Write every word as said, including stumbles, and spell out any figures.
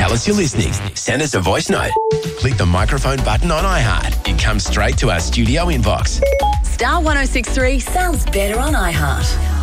Tell us you're listening. Send us a voice note. Click the microphone button on iHeart. It comes straight to our studio inbox. Star one oh six three sounds better on iHeart.